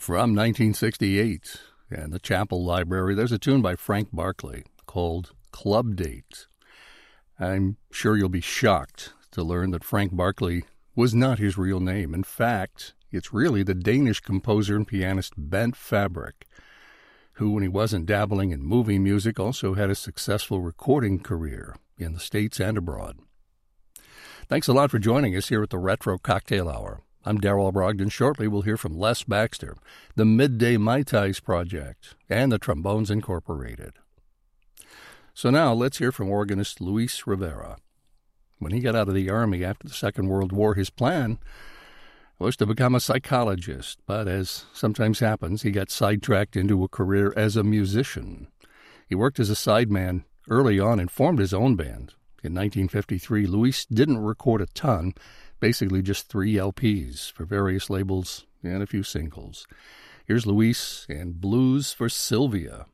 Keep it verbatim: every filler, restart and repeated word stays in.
From nineteen sixty-eight, and the Chapel Library, there's a tune by Frank Barkley called Club Date. I'm sure you'll be shocked to learn that Frank Barkley was not his real name. In fact, it's really the Danish composer and pianist Bent Fabric, who, when he wasn't dabbling in movie music, also had a successful recording career in the States and abroad. Thanks a lot for joining us here at the Retro Cocktail Hour. I'm Darrell Brogdon. Shortly, we'll hear from Les Baxter, the Midday Mai Tais Project, and the Trombones Incorporated. So now, let's hear from organist Luis Rivera. When he got out of the Army after the Second World War, his plan was to become a psychologist, but as sometimes happens, he got sidetracked into a career as a musician. He worked as a sideman early on and formed his own band. In nineteen fifty-three, Luis didn't record a ton, basically just three L Ps for various labels and a few singles. Here's Luis and Blues for Sylvia.